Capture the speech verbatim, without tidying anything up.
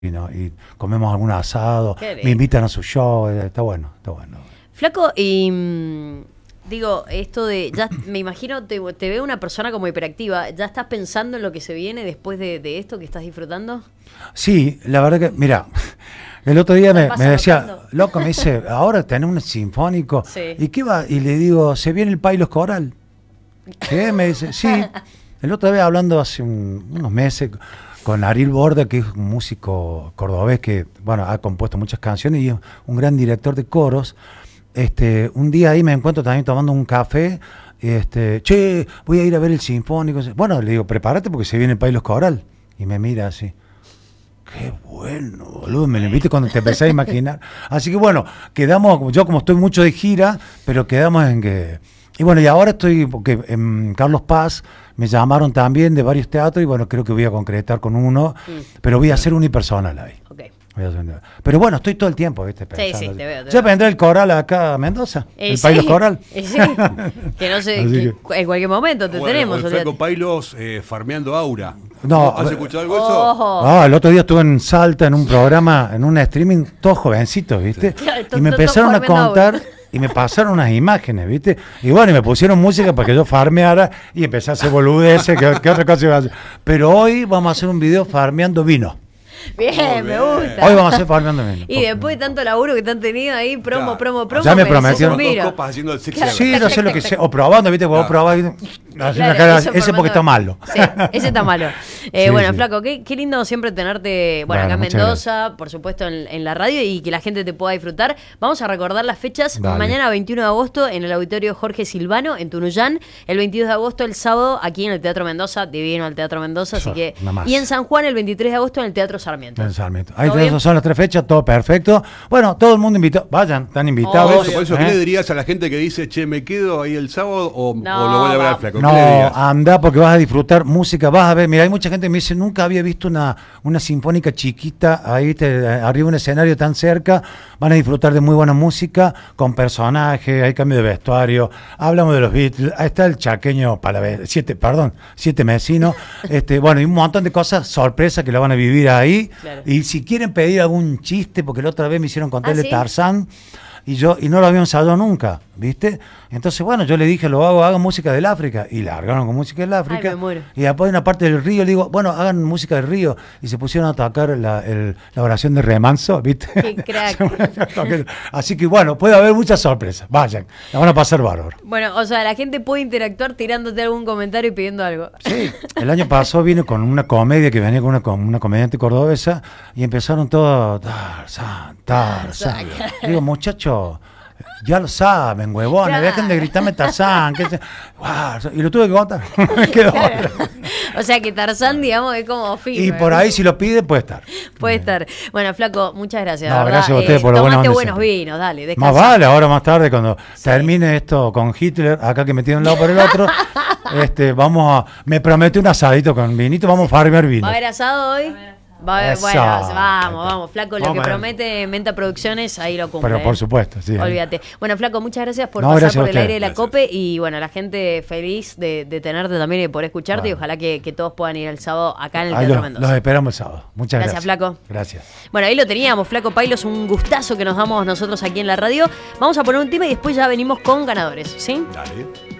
¿no? Y comemos algún asado, me invitan a su show, está bueno, está bueno. Flaco, y mmm, digo, esto de, ya me imagino, te, te veo una persona como hiperactiva, ¿ya estás pensando en lo que se viene después de, de esto que estás disfrutando? Sí, la verdad que, mira, el otro día me, me decía, loco, me dice, ahora tenés un sinfónico, sí. ¿Y qué va? Y le digo, se viene el Pailos Coral. ¿Qué? Me dice, sí, el otro día hablando hace un, unos meses con Ariel Borda, que es un músico cordobés que, bueno, ha compuesto muchas canciones y es un gran director de coros. Este, un día ahí me encuentro también tomando un café, este, che, voy a ir a ver el sinfónico. Bueno, le digo, prepárate porque se viene el Pailos Coral. Y me mira así. Qué bueno, boludo, me lo invité cuando te empecé a imaginar. Así que bueno, quedamos, yo como estoy mucho de gira, pero quedamos en que... Y bueno, y ahora estoy, porque en Carlos Paz me llamaron también de varios teatros y bueno, creo que voy a concretar con uno, mm. pero voy a hacer unipersonal ahí. Okay. Pero bueno, estoy todo el tiempo, ¿viste? Pensando. Sí, sí, te veo. Te ya vendrá el coral acá a Mendoza, eh, el sí, Pailos Coral. Eh, sí. Que no sé, que que... en cualquier momento te bueno, tenemos. El Flaco Pailos eh, farmeando aura. No, ¿has escuchado algo de eso? Oh. No, el otro día estuve en Salta en un programa, en un streaming, todos jovencitos, ¿viste? Sí. Y me empezaron a contar... Aura. Y me pasaron unas imágenes, ¿viste? Y bueno, y me pusieron música para que yo farmeara y empecé a hacer boludeces, que, que otra cosa iba a hacer. Pero hoy vamos a hacer un video farmeando vino. Bien, bien, me gusta. Hoy vamos a hacer farmeando vino. Y después de tanto laburo que te han tenido ahí, promo, claro. promo, promo. Ya me prometieron. Dos copas haciendo el sexo. Sí, no sé lo que sé. O probando, ¿viste? Vos probás y... Claro, cara, ese porque está malo. Sí, ese está malo. Eh, sí, bueno, sí. Flaco, qué, qué lindo siempre tenerte, bueno, bueno acá en Mendoza, gracias. Por supuesto en, en la radio y que la gente te pueda disfrutar. Vamos a recordar las fechas. Dale. Mañana veintiuno de agosto en el Auditorio Jorge Silvano, en Tunuyán. El veintidós de agosto, el sábado, aquí en el Teatro Mendoza, divino el Teatro Mendoza. Eso, así que y en San Juan el veintitrés de agosto en el Teatro Sarmiento. En Sarmiento. Ahí esas son las tres fechas, todo perfecto. Bueno, todo el mundo invitado. Vayan, están invitados. Por eso, por eso, ¿eh? ¿Qué le dirías a la gente que dice, che, me quedo ahí el sábado o, no, o lo voy a ver al Flaco? ¿Qué no, le dirías? Anda porque vas a disfrutar música, vas a ver, mira, hay mucha gente que me dice, nunca había visto una, una sinfónica chiquita ahí te, arriba de un escenario tan cerca, van a disfrutar de muy buena música, con personajes, hay cambio de vestuario, hablamos de los Beatles, ahí está el chaqueño Palavecino, siete, perdón, siete Mesino, este, bueno, y un montón de cosas, sorpresas que lo van a vivir ahí, claro. Y si quieren pedir algún chiste, porque la otra vez me hicieron contarle ¿Ah, sí? Tarzán, y yo y no lo había ensayado nunca, ¿viste? Entonces, bueno, yo le dije, lo hago, hagan música del África, y largaron con música del África. Ay, me muero. Y después en una parte del río, le digo, bueno, hagan música del río, y se pusieron a tocar la, el, la oración de Remanso, ¿viste? Qué crack. Así que bueno, puede haber muchas sorpresas, vayan, la van a pasar bárbaro. Bueno, o sea, la gente puede interactuar tirándote algún comentario y pidiendo algo. Sí, el año pasado vine con una comedia que venía con una, con una comediante cordobesa, y empezaron todos, Tarzán, Tarzán. Digo, muchachos, ya lo saben, huevones, claro. Dejen de gritarme Tarzán. Que se... wow, y lo tuve que contar. Me quedó claro. O sea que Tarzán, digamos, es como firme. Y por ahí, si lo pide, puede estar. Puede estar. Bueno, Flaco, muchas gracias. No, ¿verdad? Gracias a ustedes eh, por lo buenos buenos vinos, dale. Descansa. Más vale, ahora más tarde, cuando sí. termine esto con Hitler, acá que me tiene un lado por el otro, este, vamos a. Me promete un asadito con vinito, vamos sí. a farmear vino. ¿Va a haber asado hoy? Va a ver, bueno, vamos, vamos, Flaco, lo vamos que promete Menta Producciones, ahí lo cumple. Pero por supuesto, sí. Olvídate. Ahí. Bueno, Flaco, muchas gracias por no, pasar gracias por el aire de la gracias. COPE y bueno, la gente feliz de, de tenerte también y por escucharte bueno. Y ojalá que, que todos puedan ir el sábado acá en el ahí Teatro los, Mendoza. Los esperamos el sábado. Muchas gracias. Gracias, Flaco. Gracias. Bueno, ahí lo teníamos, Flaco Pailos, un gustazo que nos damos nosotros aquí en la radio. Vamos a poner un tema y después ya venimos con ganadores, ¿sí? Dale.